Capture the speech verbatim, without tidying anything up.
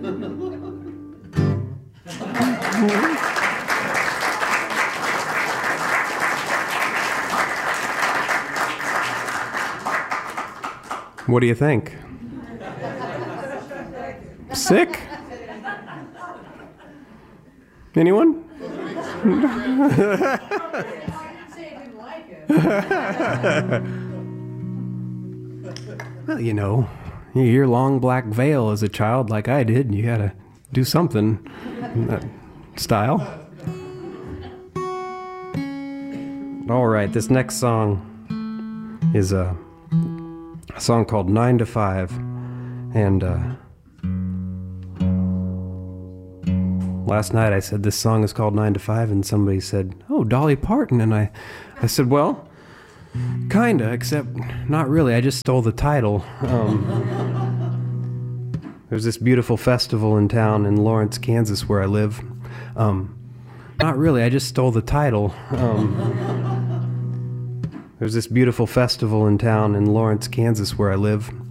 What do you think? Sick? Anyone? Well, you know, you hear Long Black Veil as a child like I did, and you gotta do something in that style. All right, this next song is a, a song called Nine to Five, and uh, last night I said this song is called Nine to Five, and somebody said, "Oh, Dolly Parton," and I, I said, "Well, kinda, except not really. I just stole the title." Um, there's this beautiful festival in town in Lawrence, Kansas, where I live. Um, not really. I just stole the title. Um, there's this beautiful festival in town in Lawrence, Kansas, where I live.